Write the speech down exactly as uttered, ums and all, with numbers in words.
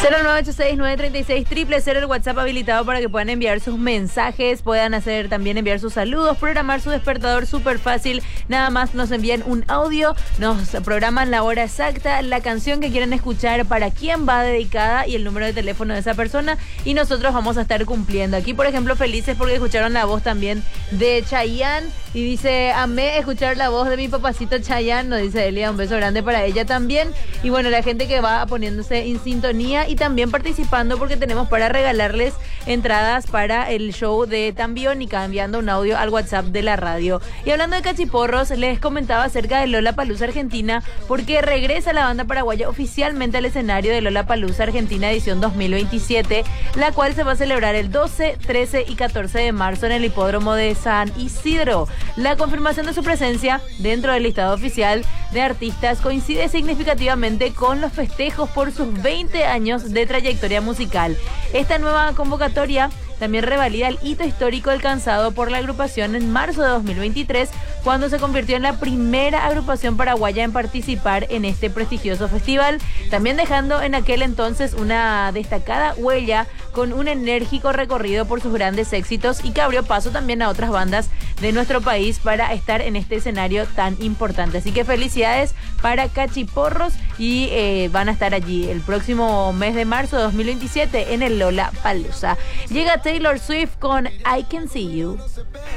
cero nueve ocho seis, nueve tres seis, cero cero, el WhatsApp habilitado para que puedan enviar sus mensajes, puedan hacer también enviar sus saludos, programar su despertador súper fácil. Nada más nos envían un audio, nos programan la hora exacta, la canción que quieren escuchar, para quién va dedicada y el número de teléfono de esa persona, y nosotros vamos a estar cumpliendo. Aquí, por ejemplo, felices porque escucharon la voz también de Chayanne y dice: amé escuchar la voz de mi papacito Chayanne, nos dice Elia, un beso grande para ella también. Y bueno, la gente que va poniéndose en sintonía y también participando, porque tenemos para regalarles entradas para el show de Tambiónica, enviando un audio al WhatsApp de la radio. Y hablando de cachiporros, les comentaba acerca de Lollapalooza Argentina, porque regresa la banda paraguaya oficialmente al escenario de Lollapalooza Argentina edición dos mil veintisiete, la cual se va a celebrar el doce, trece y catorce de marzo en el hipódromo de San Isidro. La confirmación de su presencia dentro del listado oficial de artistas coincide significativamente con los festejos por sus veinte años de trayectoria musical. Esta nueva convocatoria también revalida el hito histórico alcanzado por la agrupación en marzo de dos mil veintitrés, cuando se convirtió en la primera agrupación paraguaya en participar en este prestigioso festival, también dejando en aquel entonces una destacada huella con un enérgico recorrido por sus grandes éxitos, y que abrió paso también a otras bandas de nuestro país para estar en este escenario tan importante. Así que felicidades para Cachiporros, y eh, van a estar allí el próximo mes de marzo de dos mil veintisiete en el Lollapalooza. Llega Taylor Swift con I Can See You.